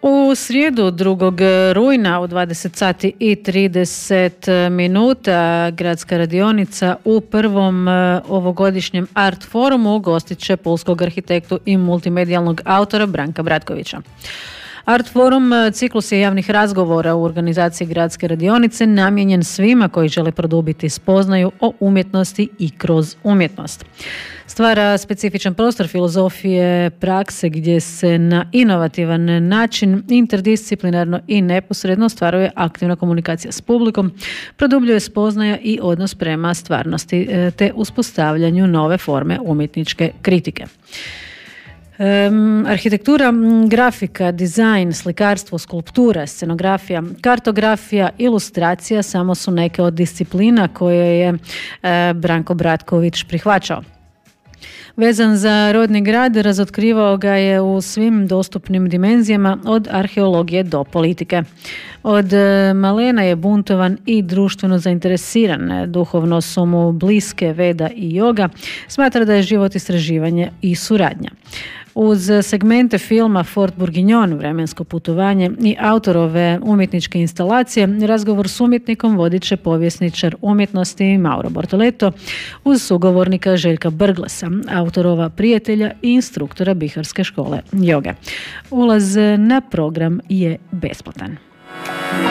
U srijedu 2. rujna u 20 sati i 30 minuta gradska radionica u prvom ovogodišnjem Art forumu gostit će pulskog arhitektu i multimedijalnog autora Branka Bratkovića. Art forum ciklus je javnih razgovora u organizaciji gradske radionice namijenjen svima koji žele produbiti spoznaju o umjetnosti i kroz umjetnost. Stvara specifičan prostor filozofije prakse gdje se na inovativan način interdisciplinarno i neposredno ostvaruje aktivna komunikacija s publikom, produbljuje spoznaja i odnos prema stvarnosti te uspostavljanju nove forme umjetničke kritike. Arhitektura, grafika, dizajn, slikarstvo, skulptura, scenografija, kartografija, ilustracija samo su neke od disciplina koje je Branko Bratković prihvaćao. Vezan za rodni grad, razotkrivao ga je u svim dostupnim dimenzijama od arheologije do politike. Od malena je buntovan i društveno zainteresiran. Duhovno su mu bliske Veda i joga. Smatra da je život istraživanje i suradnja. Uz segmente filma Fort Bourguignon, vremensko putovanje i autorove umjetničke instalacije, razgovor s umjetnikom vodit će povjesničar umjetnosti Mauro Bortoleto uz sugovornika Željka Brglasa, autorova prijatelja i instruktora Biharske škole joge. Ulaz na program je besplatan.